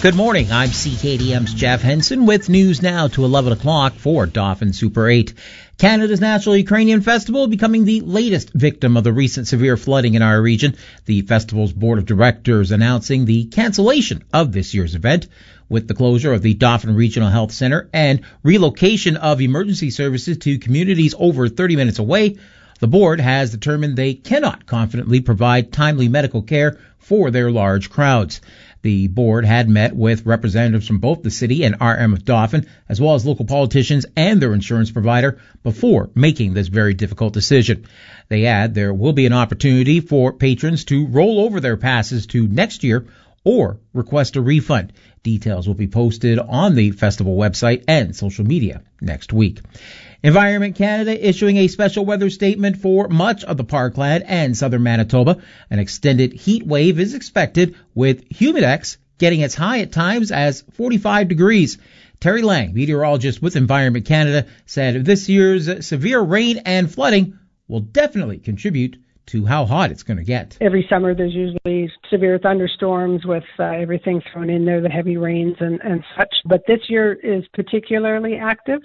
Good morning. I'm CKDM's Jeff Henson with news now to 11 o'clock for Dauphin Super 8. Canada's National Ukrainian Festival becoming the latest victim of the recent severe flooding in our region. The festival's board of directors announcing the cancellation of this year's event with the closure of the Dauphin Regional Health Center and relocation of emergency services to communities over 30 minutes away. The board has determined they cannot confidently provide timely medical care for their large crowds. The board had met with representatives from both the city and RM of Dauphin, as well as local politicians and their insurance provider, before making this very difficult decision. They add there will be an opportunity for patrons to roll over their passes to next year or request a refund. Details will be posted on the festival website and social media next week. Environment Canada issuing a special weather statement for much of the Parkland and southern Manitoba. An extended heat wave is expected, with humidex getting as high at times as 45 degrees. Terry Lang, meteorologist with Environment Canada, said this year's severe rain and flooding will definitely contribute to how hot it's going to get. Every summer there's usually severe thunderstorms with everything thrown in there, the heavy rains and such. But this year is particularly active.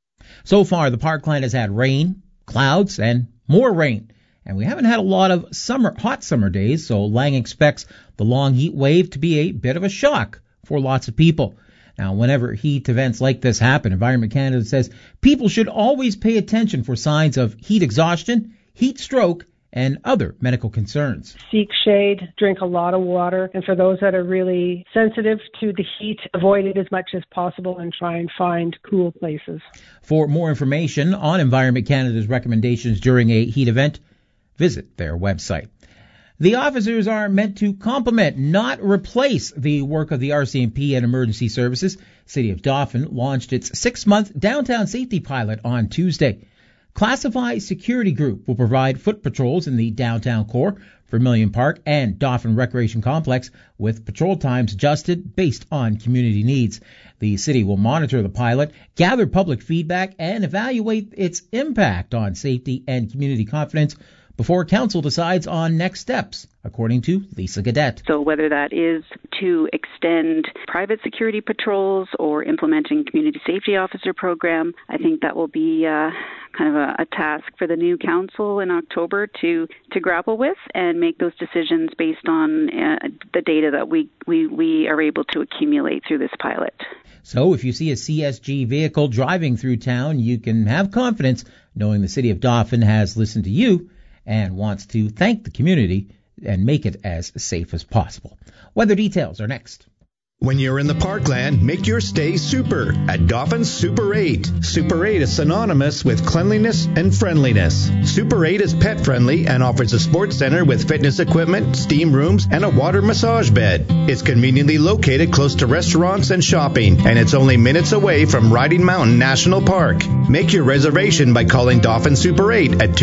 So far, the Parkland has had rain, clouds, and more rain. And we haven't had a lot of hot summer days, so Lang expects the long heat wave to be a bit of a shock for lots of people. Now, whenever heat events like this happen, Environment Canada says people should always pay attention for signs of heat exhaustion, heat stroke, and other medical concerns. Seek shade, drink a lot of water, and for those that are really sensitive to the heat, avoid it as much as possible and try and find cool places. For more information on Environment Canada's recommendations during a heat event, visit their website. The officers are meant to complement, not replace, the work of the RCMP and emergency services. City of Dauphin launched its 6-month downtown safety pilot on Tuesday. Classify Security Group will provide foot patrols in the downtown core, Vermilion Park, and Dauphin Recreation Complex, with patrol times adjusted based on community needs. The city will monitor the pilot, gather public feedback, and evaluate its impact on safety and community confidence before council decides on next steps, according to Lisa Gadet. So whether that is to extend private security patrols or implementing community safety officer program, I think that will be kind of a task for the new council in October to grapple with and make those decisions based on the data that we are able to accumulate through this pilot. So if you see a CSG vehicle driving through town, you can have confidence knowing the City of Dauphin has listened to you and wants to thank the community and make it as safe as possible. Weather details are next. When you're in the Parkland, make your stay super at Dauphin Super 8. Super 8 is synonymous with cleanliness and friendliness. Super 8 is pet friendly and offers a sports center with fitness equipment, steam rooms, and a water massage bed. It's conveniently located close to restaurants and shopping, and it's only minutes away from Riding Mountain National Park. Make your reservation by calling Dauphin Super 8 at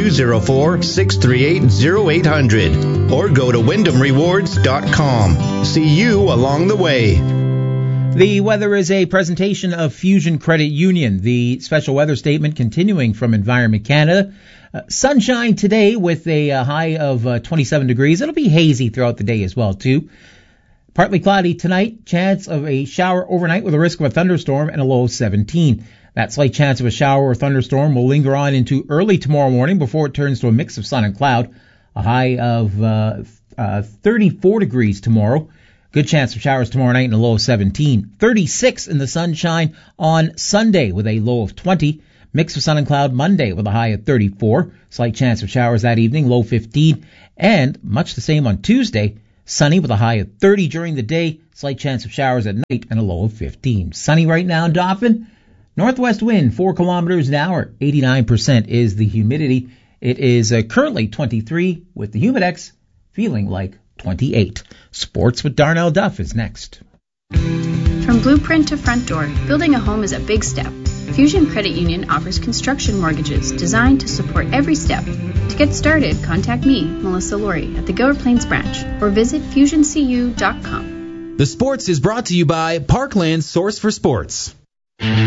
204-638-0800 or go to WyndhamRewards.com. See you along the way. The weather is a presentation of Fusion Credit Union. The special weather statement continuing from Environment Canada. Sunshine today with a high of 27 degrees. It'll be hazy throughout the day as well, too. Partly cloudy tonight. Chance of a shower overnight with a risk of a thunderstorm and a low of 17. That slight chance of a shower or thunderstorm will linger on into early tomorrow morning before it turns to a mix of sun and cloud. A high of 34 degrees tomorrow. Good chance of showers tomorrow night and a low of 17. 36 in the sunshine on Sunday with a low of 20. Mix of sun and cloud Monday with a high of 34. Slight chance of showers that evening, low 15. And much the same on Tuesday. Sunny with a high of 30 during the day. Slight chance of showers at night and a low of 15. Sunny right now in Dauphin. Northwest wind 4 kilometers an hour. 89% is the humidity. It is currently 23 with the humidex feeling like 28. Sports with Darnell Duff is next. From blueprint to front door, building a home is a big step. Fusion Credit Union offers construction mortgages designed to support every step. To get started, contact me, Melissa Laurie, at the Gower Plains branch or visit FusionCU.com. The Sports is brought to you by Parkland Source for Sports.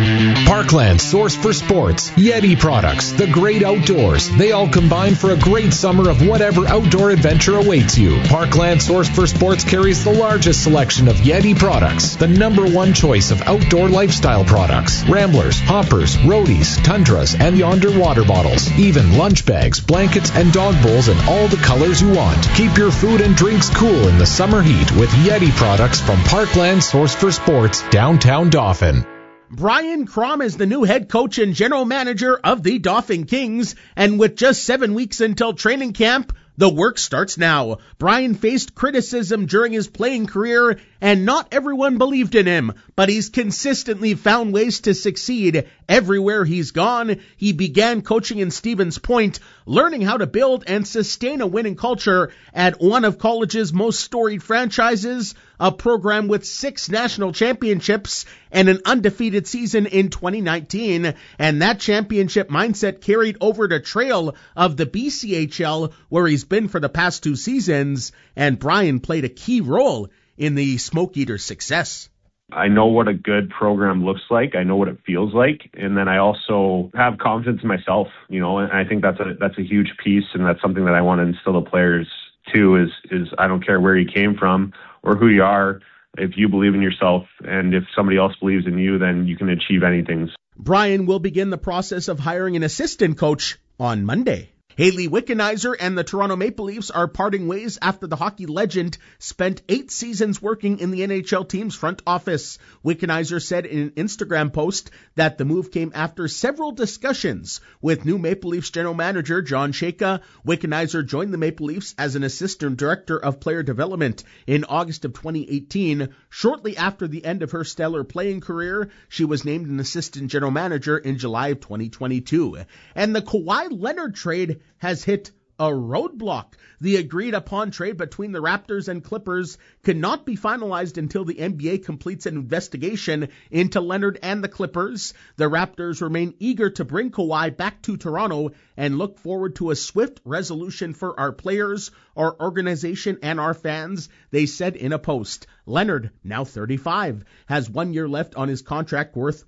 Parkland source for sports, Yeti products, the great outdoors. They all combine for a great summer of whatever outdoor adventure awaits you. Parkland source for sports carries the largest selection of Yeti products, the #1 choice of outdoor lifestyle products. Ramblers, hoppers, roadies, tundras, and Yonder water bottles. Even lunch bags, blankets, and dog bowls in all the colors you want. Keep your food and drinks cool in the summer heat with Yeti products from Parkland source for sports, downtown Dauphin. Brian Crom is the new head coach and general manager of the Dauphin Kings, and with just 7 weeks until training camp, the work starts now. Brian faced criticism during his playing career, and not everyone believed in him, but he's consistently found ways to succeed everywhere he's gone. He began coaching in Stevens Point, learning how to build and sustain a winning culture at one of college's most storied franchises, a program with 6 national championships and an undefeated season in 2019. And that championship mindset carried over to trail of the BCHL, where he's been for the past 2 seasons, and Brian played a key role in the Smoke Eaters' success. I know what a good program looks like. I know what it feels like. And then I also have confidence in myself, and I think that's a huge piece. And that's something that I want to instill the players too, is I don't care where you came from or who you are. If you believe in yourself and if somebody else believes in you, then you can achieve anything. Brian will begin the process of hiring an assistant coach on Monday. Haley Wickenheiser and the Toronto Maple Leafs are parting ways after the hockey legend spent 8 seasons working in the NHL team's front office. Wickenheiser said in an Instagram post that the move came after several discussions with new Maple Leafs general manager John Shaka. Wickenheiser joined the Maple Leafs as an assistant director of player development in August of 2018. Shortly after the end of her stellar playing career, she was named an assistant general manager in July of 2022. And the Kawhi Leonard trade has hit a roadblock. The agreed-upon trade between the Raptors and Clippers could not be finalized until the NBA completes an investigation into Leonard and the Clippers. The Raptors remain eager to bring Kawhi back to Toronto and look forward to a swift resolution for our players, our organization, and our fans, they said in a post. Leonard, now 35, has 1 year left on his contract worth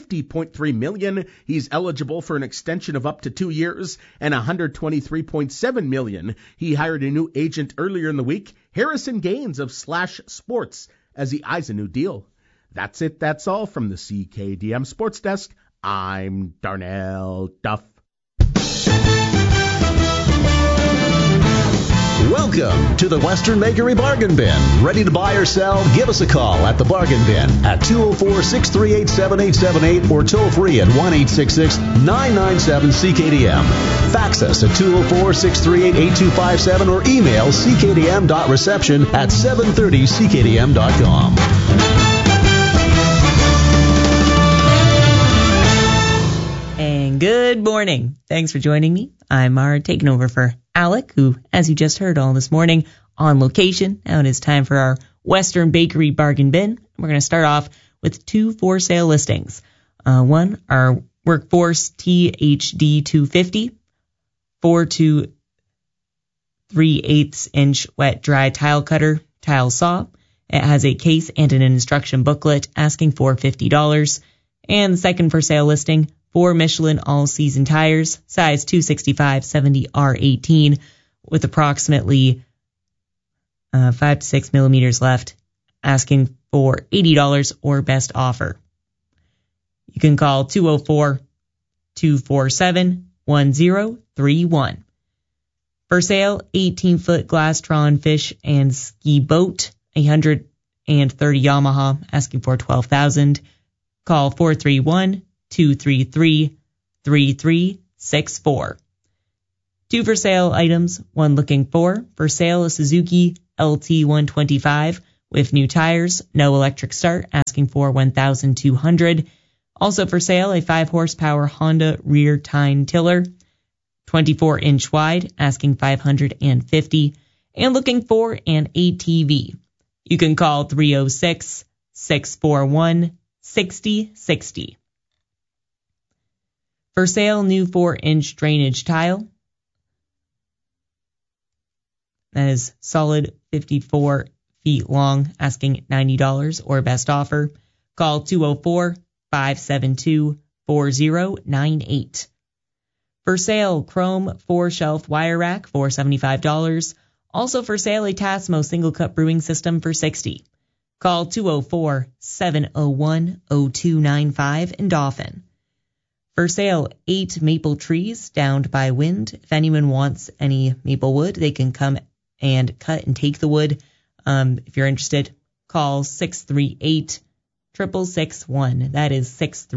$50.3 million. He's eligible for an extension of up to 2 years and $123.7 million. He hired a new agent earlier in the week, Harrison Gaines of Slash Sports, as he eyes a new deal. That's it. That's all from the CKDM Sports Desk. I'm Darnell Duff. Welcome to the Western Bakery Bargain Bin. Ready to buy or sell? Give us a call at the Bargain Bin at 204-638-7878 or toll free at 1-866-997-CKDM. Fax us at 204-638-8257 or email ckdm.reception@730ckdm.com. And good morning. Thanks for joining me. I'm Mara, taking over for Alec, who, as you just heard all this morning, on location. Now it is time for our Western Bakery Bargain Bin. We're going to start off with 2 for sale listings. One, our Workforce THD 250, 4 to 3/8 inch wet dry tile cutter, tile saw. It has a case and an instruction booklet, asking for $50. And the second for sale listing, 4 Michelin all-season tires, size 265/70 R18, with approximately 5 to 6 millimeters left, asking for $80 or best offer. You can call 204-247-1031. For sale, 18-foot Glastron fish and ski boat, 130 Yamaha, asking for $12,000. Call 431-233-3364. 2 for sale items, 1 looking for sale a Suzuki LT 125 with new tires, no electric start, asking for $1,200. Also for sale, a 5 horsepower Honda rear tine tiller, 24 inch wide, asking $550. And looking for an ATV. You can call 306-641-6060. For sale, new 4-inch drainage tile. That is solid 54 feet long, asking $90 or best offer. Call 204-572-1031. 4098. For sale, Chrome 4-shelf wire rack for $75. Also for sale, a Tasmo single-cup brewing system for $60. Call 204-701-0295 in Dauphin. For sale, 8 maple trees downed by wind. If anyone wants any maple wood, they can come and cut and take the wood. If you're interested, call 638-6661. That is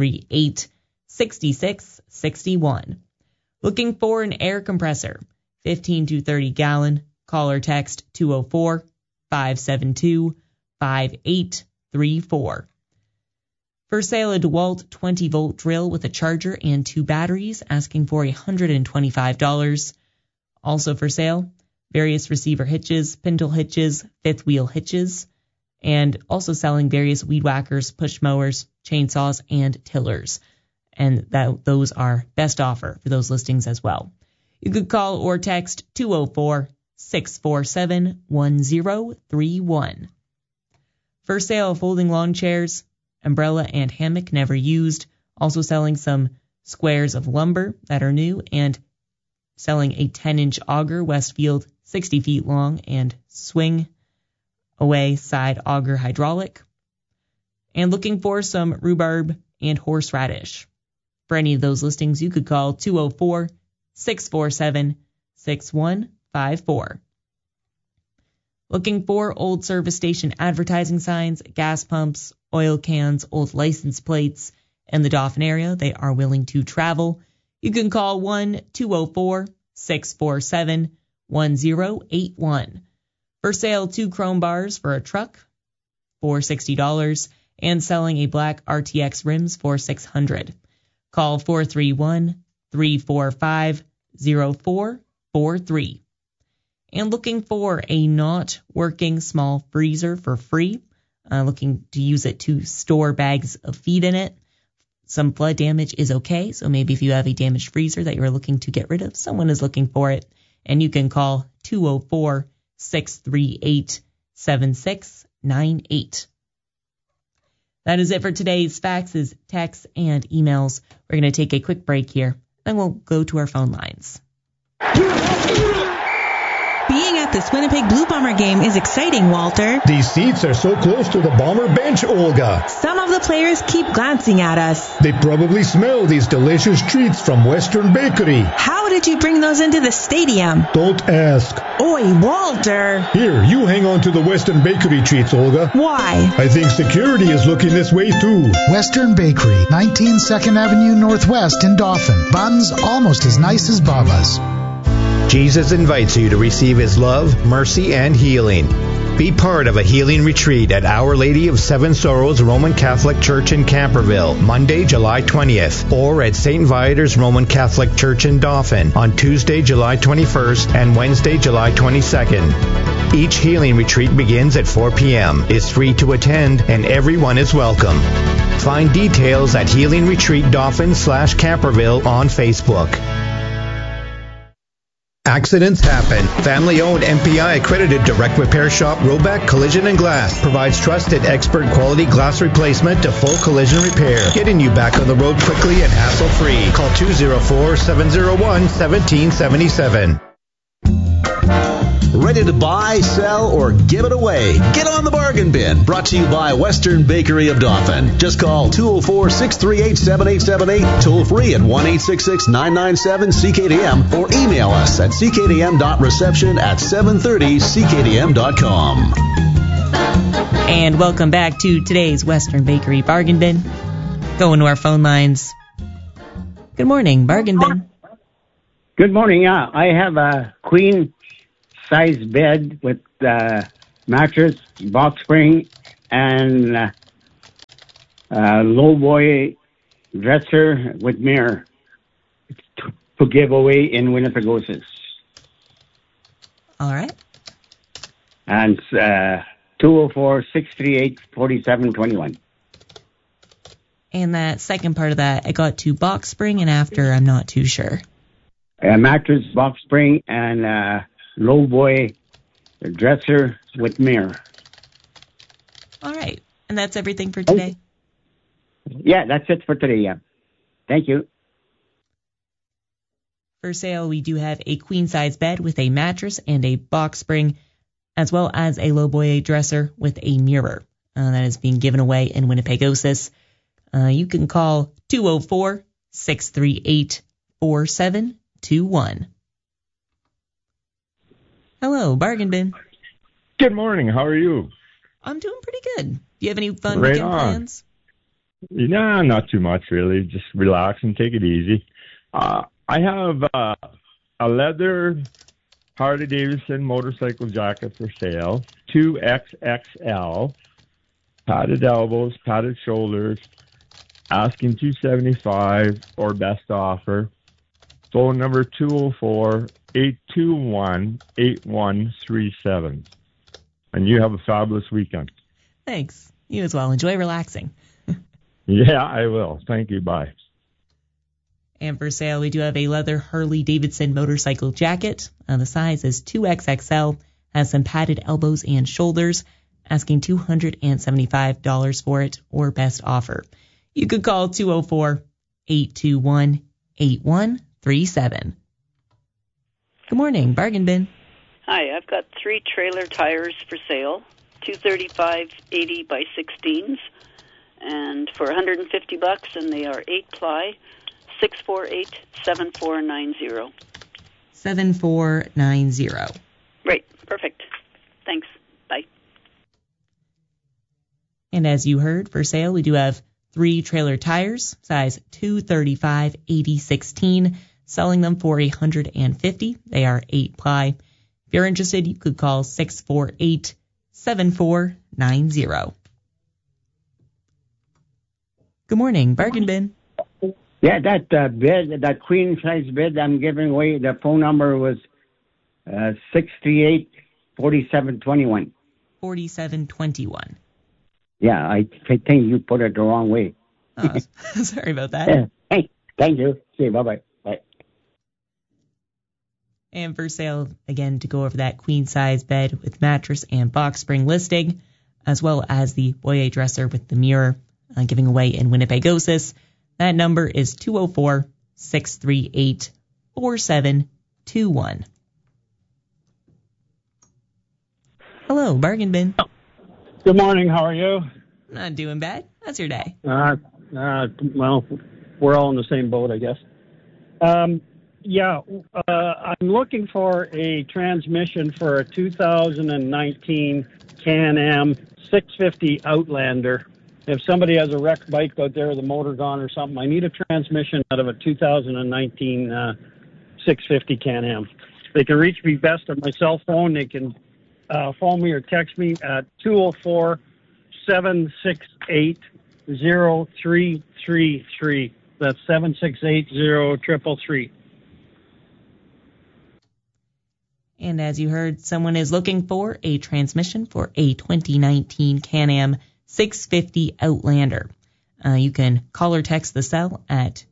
638-6661. Looking for an air compressor, 15 to 30 gallon. Call or text 204-572-5834. For sale, a DeWalt 20-volt drill with a charger and 2 batteries, asking for $125. Also for sale, various receiver hitches, pintle hitches, fifth wheel hitches, and also selling various weed whackers, push mowers, chainsaws, and tillers. And those are best offer for those listings as well. You could call or text 204-647-1031. For sale, folding lawn chairs, umbrella and hammock never used. Also selling some squares of lumber that are new, and selling a 10-inch auger, Westfield, 60 feet long, and swing away side auger hydraulic. And looking for some rhubarb and horseradish. For any of those listings, you could call 204-647-6154. Looking for old service station advertising signs, gas pumps, oil cans, old license plates in the Dauphin area. They are willing to travel. You can call 1-204-647-1081. For sale, 2 chrome bars for a truck for $60 and selling a black RTX rims for $600. Call 431-345-0443. And looking for a not working small freezer for free. Looking to use it to store bags of feed in it. Some flood damage is okay, so maybe if you have a damaged freezer that you're looking to get rid of, someone is looking for it. And you can call 204-638-7698. That is it for today's faxes, texts, and emails. We're going to take a quick break here, then we'll go to our phone lines. Being at this Winnipeg Blue Bomber game is exciting, Walter. These seats are so close to the Bomber bench, Olga. Some of the players keep glancing at us. They probably smell these delicious treats from Western Bakery. How did you bring those into the stadium? Don't ask. Oi, Walter. Here, you hang on to the Western Bakery treats, Olga. Why? I think security is looking this way, too. Western Bakery, 19 2nd Avenue Northwest in Dauphin. Buns almost as nice as Baba's. Jesus invites you to receive His love, mercy, and healing. Be part of a healing retreat at Our Lady of Seven Sorrows Roman Catholic Church in Camperville, Monday, July 20th, or at St. Viator's Roman Catholic Church in Dauphin on Tuesday, July 21st and Wednesday, July 22nd. Each healing retreat begins at 4 p.m., is free to attend, and everyone is welcome. Find details at Healing Retreat Dauphin/Camperville on Facebook. Accidents happen. Family-owned MPI-accredited direct repair shop Roback Collision and Glass provides trusted expert quality glass replacement to full collision repair, getting you back on the road quickly and hassle-free. Call 204-701-1777. Ready to buy, sell, or give it away? Get on the bargain bin. Brought to you by Western Bakery of Dauphin. Just call 204-638-7878, toll free at 1-866-997-CKDM, or email us at ckdm.reception@730ckdm.com. And welcome back to today's Western Bakery Bargain Bin. Going to our phone lines. Good morning, Bargain Bin. Good morning. I have a queen size bed with mattress, box spring, and low boy dresser with mirror to give away in Winnipegosis. All right. And 204-638-4721. And that second part of that, I got to box spring, and after, I'm not too sure. A mattress, box spring, and low boy dresser with mirror. All right. And that's everything for today? Yeah, that's it for today, yeah. Thank you. For sale, we do have a queen-size bed with a mattress and a box spring, as well as a lowboy dresser with a mirror. That is being given away in Winnipegosis. You can call 204-638-4721. Hello, Bargain Bin. Good morning. How are you? I'm doing pretty good. Do you have any fun Right weekend on. plans? Nah, not too much, really. Just relax and take it easy. I have a leather Harley-Davidson motorcycle jacket for sale, 2XXL, padded elbows, padded shoulders, asking $275 or best offer. Phone number 204-821-8137. And you have a fabulous weekend. Thanks. You as well. Enjoy relaxing. Yeah, I will. Thank you. Bye. And for sale, we do have a leather Harley-Davidson motorcycle jacket. The size is 2XXL, has some padded elbows and shoulders, asking $275 for it or best offer. You could call 204-821-8137. Good morning, Bargain Bin. Hi, I've got 3 trailer tires for sale, 235/80 by 16s, and for $150, and they are 8-ply, 648-7490. 7490. Right, perfect. Thanks. Bye. And as you heard, for sale, we do have 3 trailer tires, size 235/80/16, selling them for $150. They are 8-ply. If you're interested, you could call 648-7490. Good morning, Bargain Bin. Yeah, that bed, that queen size bed I'm giving away, the phone number was 638-4721. 4721. Yeah, I think you put it the wrong way. Oh, sorry about that. Yeah. Hey, thank you. See you. Bye-bye. Bye. And for sale, again, to go over that queen-size bed with mattress and box spring listing, as well as the foyer dresser with the mirror, giving away in Winnipegosis. That number is 204-638-4721. Hello, Bargain Bin. Good morning. How are you? Not doing bad. How's your day? Well, we're all in the same boat, I guess. I'm looking for a transmission for a 2019 Can-Am 650 Outlander. If somebody has a wrecked bike out there, the motor gone or something, I need a transmission out of a 2019 650 Can-Am. They can reach me best on my cell phone. They can phone me or text me at 204-768-0333. That's 768-0333. And as you heard, someone is looking for a transmission for a 2019 Can-Am 650 Outlander. You can call or text the cell at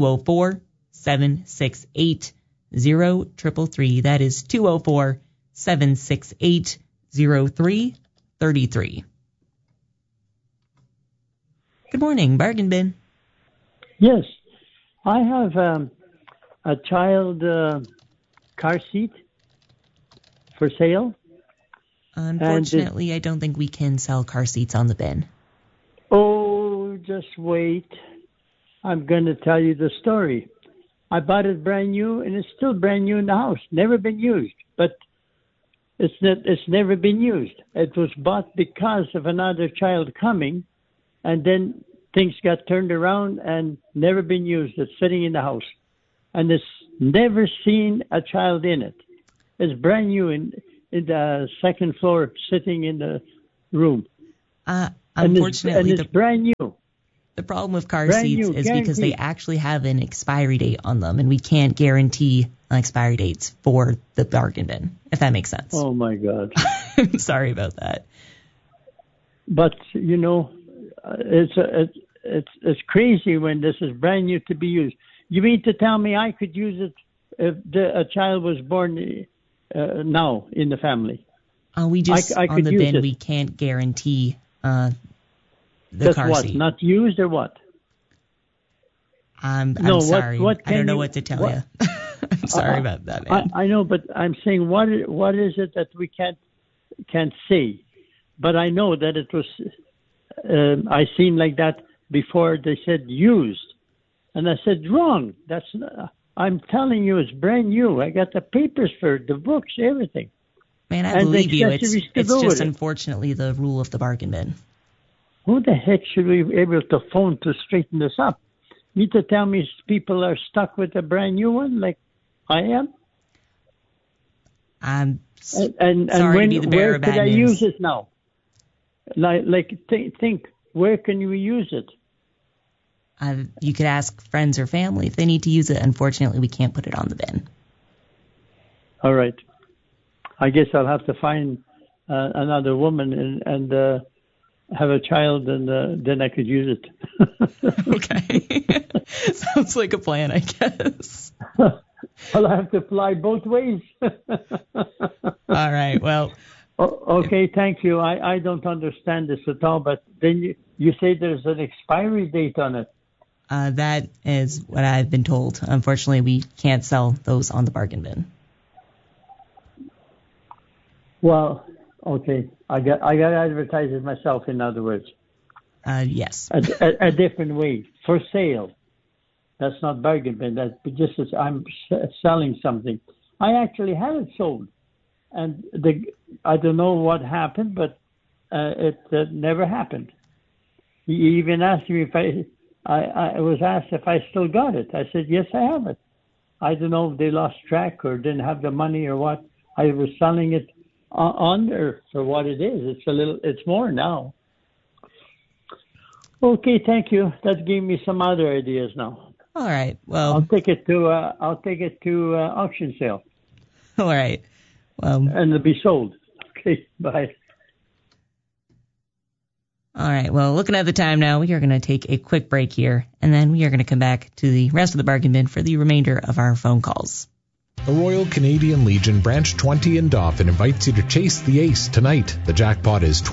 204-768-0333. That is 204-768-0333. Good morning, Bargain Bin. Yes, I have a child car seat for sale. Unfortunately, I don't think we can sell car seats on the bin. Oh, just wait. I'm going to tell you the story. I bought it brand new, and it's still brand new in the house. Never been used, but it's never been used. It was bought because of another child coming, and then things got turned around and never been used. It's sitting in the house, and it's never seen a child in it. It's brand new in the second floor, sitting in the room. Unfortunately, it's brand new. The problem with car seats is because they actually have an expiry date on them, and we can't guarantee expiry dates for the Bargain Bin, if that makes sense. Oh, my God. I'm sorry about that. But, you know, it's crazy when this is brand new to be used. You mean to tell me I could use it if a child was born now in the family? We just, I on the bin, we can't guarantee the That's car what, seat. not used or what? I'm sorry. I don't know what to tell you. I'm sorry about that, man. I know, but I'm saying what is it that we can't see? But I know that it was. I seen like that before. They said used, and I said wrong. That's. I'm telling you, it's brand new. I got the papers for it, the books, everything. Man, I believe you. It's just unfortunately the rule of the bargain bin. Who the heck should we be able to phone to straighten this up? You to tell me people are stuck with a brand new one like I am? I'm sorry to be the bearer of bad news. Where could I use it now? Think, where can you use it? You could ask friends or family if they need to use it. Unfortunately, we can't put it on the bin. All right. I guess I'll have to find another woman and have a child, and then I could use it. Okay. Sounds like a plan, I guess. I'll have to fly both ways. All right, well. Okay, thank you. I don't understand this at all, but then you say there's an expiry date on it. That is what I've been told. Unfortunately, we can't sell those on the bargain bin. Well, okay. I got to advertise it myself, in other words. Yes. A different way. For sale. That's not bargain bin. That's just as I'm selling something. I actually have it sold. And I don't know what happened, but it never happened. He even asked me if I was asked if I still got it. I said, yes, I have it. I don't know if they lost track or didn't have the money or what. I was selling it under for what it is. It's more now. Okay, thank you. That gave me some other ideas now. All right. Well, I'll take it to auction sale. All right. And it'll be sold. Okay. Bye. All right. Well, looking at the time now, we are going to take a quick break here, and then we are going to come back to the rest of the bargain bin for the remainder of our phone calls. The Royal Canadian Legion Branch 20 in Dauphin invites you to chase the ace tonight. The jackpot is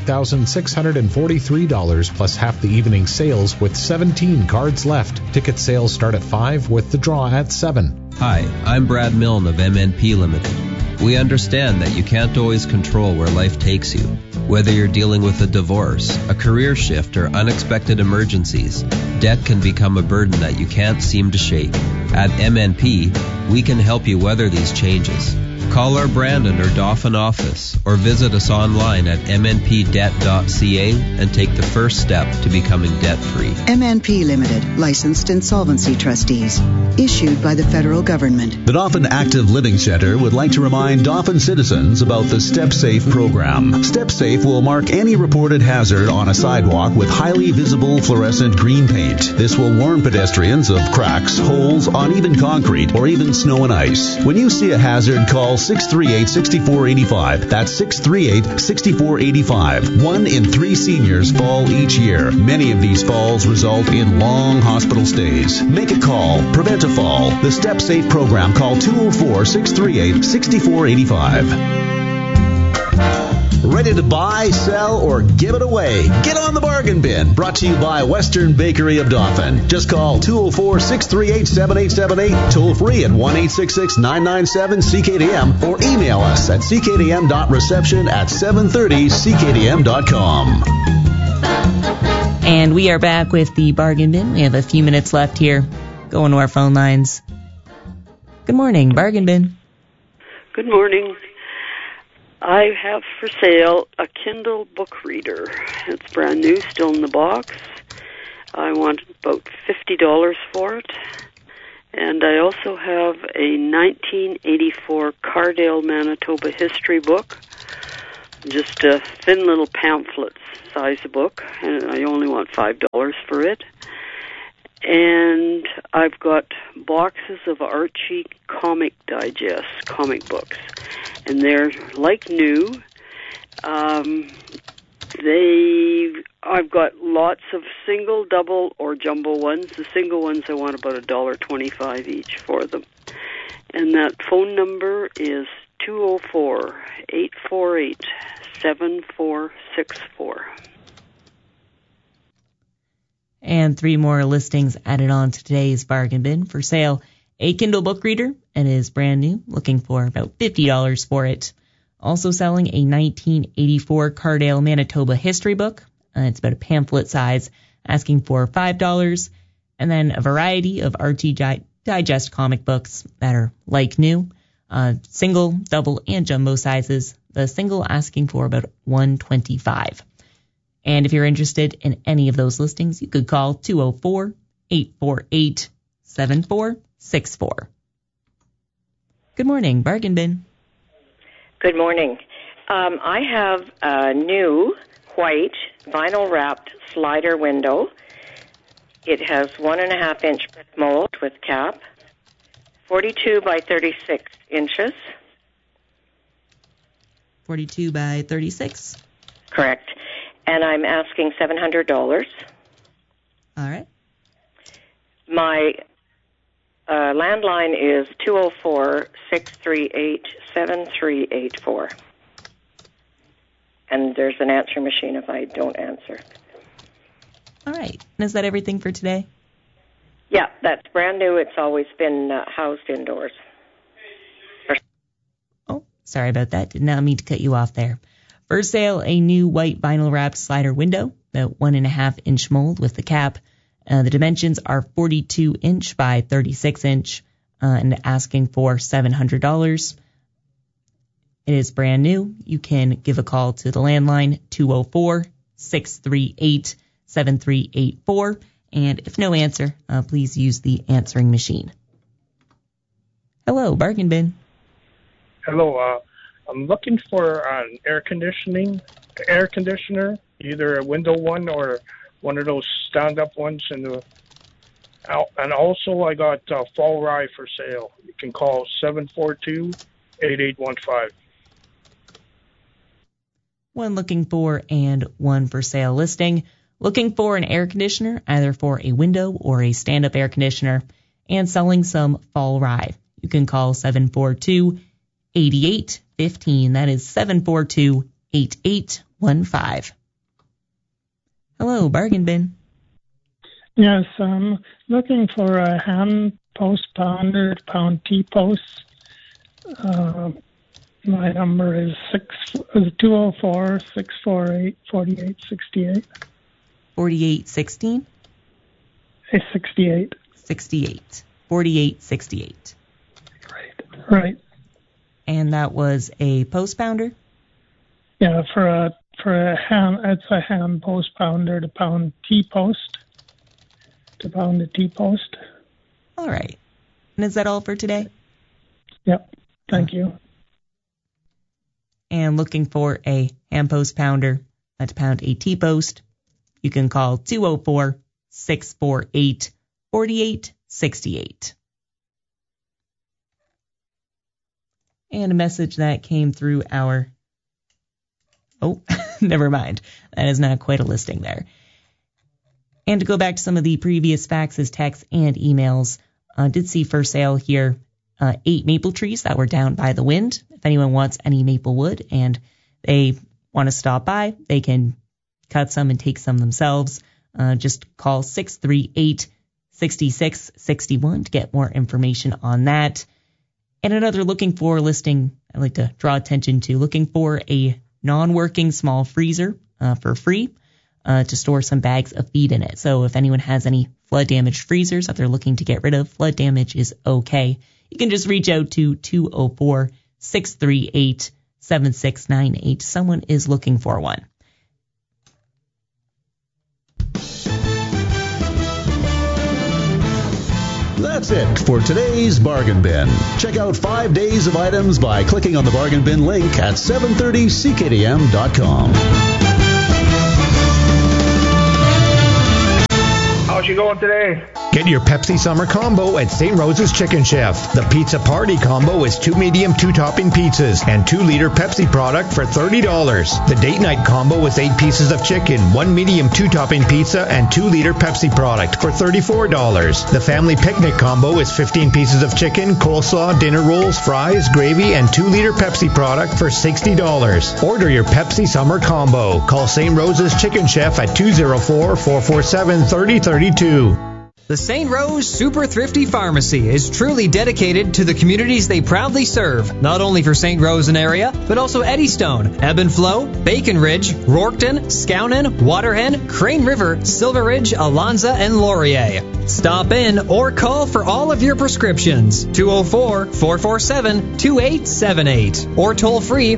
$28,643 plus half the evening sales with 17 cards left. Ticket sales start at 5 with the draw at 7. Hi, I'm Brad Milne of MNP Limited. We understand that you can't always control where life takes you. Whether you're dealing with a divorce, a career shift, or unexpected emergencies, debt can become a burden that you can't seem to shake. At MNP, we can help you weather these changes. Call our Brandon or Dauphin office or visit us online at mnpdebt.ca and take the first step to becoming debt-free. MNP Limited, licensed insolvency trustees, issued by the federal government. The Dauphin Active Living Center would like to remind Dauphin citizens about the StepSafe program. StepSafe will mark any reported hazard on a sidewalk with highly visible fluorescent green paint. This will warn pedestrians of cracks, holes, uneven concrete, or even snow and ice. When you see a hazard, call 638-6485. That's 638-6485. 1 in 3 seniors fall each year. Many of these falls result in long hospital stays. Make a call. Prevent a fall. The StepSafe program. Call 204-638-6485. Ready to buy, sell, or give it away? Get on the bargain bin. Brought to you by Western Bakery of Dauphin. Just call 204-638-7878, toll free at 1-866-997-CKDM, or email us at ckdm.reception@730ckdm.com. And we are back with the bargain bin. We have a few minutes left here. Going to our phone lines. Good morning, bargain bin. Good morning. I have for sale a Kindle book reader. It's brand new, still in the box. I want about $50 for it. And I also have a 1984 Cardale, Manitoba history book. Just a thin little pamphlet size book, and I only want $5 for it. And I've got boxes of Archie Comic Digest comic books. And they're like new. I've got lots of single, double, or jumbo ones. The single ones I want about $1.25 each for them. And that phone number is 204-848-7464. And 3 more listings added on to today's bargain bin. For sale, a Kindle book reader. It is brand new, looking for about $50 for it. Also selling a 1984 Cardale, Manitoba history book. It's about a pamphlet size, asking for $5. And then a variety of RT Digest comic books that are like new. Single, double, and jumbo sizes. The single asking for about $125. And if you're interested in any of those listings, you could call 204-848-7464. Good morning, Bargain Bin. Good morning. I have a new white vinyl wrapped slider window. It has 1.5 inch mold with cap, 42 by 36 inches. 42 by 36? Correct. And I'm asking $700. All right. My landline is 204-638-7384. And there's an answer machine if I don't answer. All right. And is that everything for today? Yeah, that's brand new. It's always been housed indoors. Oh, sorry about that. Did not mean to cut you off there. For sale, a new white vinyl wrapped slider window, about 1.5 inch mold with the cap. The dimensions are 42 inch by 36 inch, and asking for $700. It is brand new. You can give a call to the landline 204-638-7384. And if no answer, please use the answering machine. Hello, Bargain Bin. Hello, I'm looking for an air conditioner, either a window one or one of those stand-up ones. And also I got fall rye for sale. You can call 742-8815. One looking for and one for sale listing. Looking for an air conditioner, either for a window or a stand-up air conditioner, and selling some fall rye. You can call 742-8815. That is 742-8815. Hello, Bargain Bin. Yes, I'm looking for a hand post pounder to pound T-post. My number is 204-648-4868. 4816? 68. 68. 4868. Right. And that was a post pounder? Yeah, for a hand, it's a hand post pounder to pound T-post. To pound a T-post. All right. And is that all for today? Yep. Thank you. And looking for a hand post pounder to pound a T-post, you can call 204-648-4868. And a message that came through our... Oh, never mind. That is not quite a listing there. And to go back to some of the previous faxes, texts, and emails, did see for sale here 8 maple trees that were down by the wind. If anyone wants any maple wood and they want to stop by, they can cut some and take some themselves. Just call 638-6661 to get more information on that. And another looking for listing I'd like to draw attention to, looking for a non-working small freezer for free to store some bags of feed in it. So if anyone has any flood damaged freezers that they're looking to get rid of, flood damage is okay. You can just reach out to 204-638-7698. Someone is looking for one. That's it for today's Bargain Bin. Check out 5 days of items by clicking on the Bargain Bin link at 730ckdm.com. How's you going today? Get your Pepsi Summer Combo at St. Rose's Chicken Chef. The Pizza Party Combo is 2 medium 2-topping pizzas and 2-liter Pepsi product for $30. The Date Night Combo is 8 pieces of chicken, 1 medium 2-topping pizza, and 2-liter Pepsi product for $34. The Family Picnic Combo is 15 pieces of chicken, coleslaw, dinner rolls, fries, gravy, and 2-liter Pepsi product for $60. Order your Pepsi Summer Combo. Call St. Rose's Chicken Chef at 204-447-3032. The St. Rose Super Thrifty Pharmacy is truly dedicated to the communities they proudly serve, not only for St. Rose and area, but also Eddystone, Ebb and Flow, Bacon Ridge, Rorkton, Skownan, Waterhen, Crane River, Silver Ridge, Alonza, and Laurier. Stop in or call for all of your prescriptions. 204-447-2878 or toll free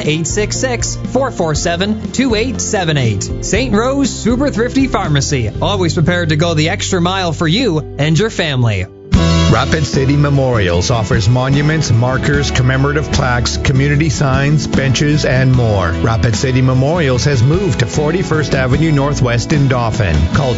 1-866-447-2878. St. Rose Super Thrifty Pharmacy, always prepared to go the extra mile for you and your family. Rapid City Memorials offers monuments, markers, commemorative plaques, community signs, benches, and more. Rapid City Memorials has moved to 41st Avenue Northwest in Dauphin. Call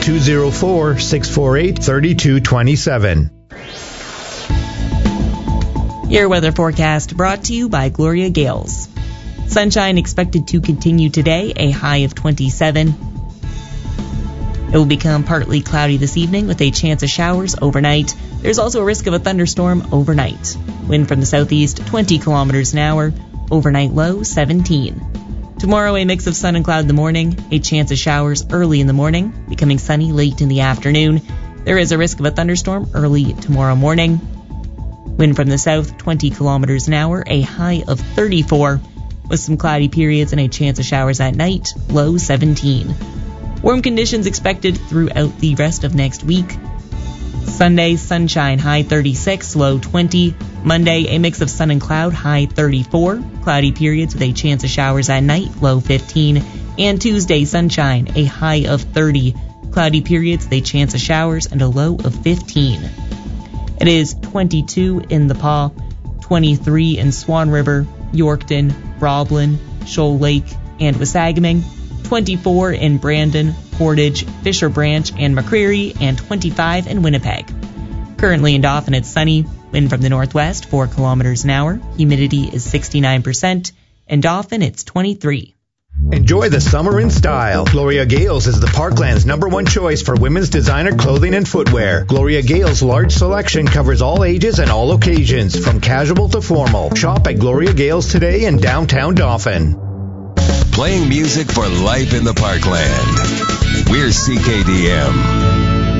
204-648-3227. Your weather forecast brought to you by Gloria Gales. Sunshine expected to continue today, a high of 27. It will become partly cloudy this evening with a chance of showers overnight. There's also a risk of a thunderstorm overnight. Wind from the southeast, 20 kilometers an hour. Overnight low, 17. Tomorrow, a mix of sun and cloud in the morning. A chance of showers early in the morning, becoming sunny late in the afternoon. There is a risk of a thunderstorm early tomorrow morning. Wind from the south, 20 kilometers an hour. A high of 34. With some cloudy periods and a chance of showers at night. Low, 17. Warm conditions expected throughout the rest of next week. Sunday, sunshine, high 36, low 20. Monday, a mix of sun and cloud, high 34. Cloudy periods with a chance of showers at night, low 15. And Tuesday, sunshine, a high of 30. Cloudy periods with a chance of showers and a low of 15. It is 22 in the Paw, 23 in Swan River, Yorkton, Roblin, Shoal Lake, and Wasagaming. 24 in Brandon, Portage, Fisher Branch, and McCreary, and 25 in Winnipeg. Currently in Dauphin, it's sunny. Wind from the northwest, 4 kilometers an hour. Humidity is 69%. In Dauphin, it's 23. Enjoy the summer in style. Gloria Gales is the Parkland's #1 choice for women's designer clothing and footwear. Gloria Gales' large selection covers all ages and all occasions, from casual to formal. Shop at Gloria Gales today in downtown Dauphin. Playing music for life in the Parkland. We're CKDM.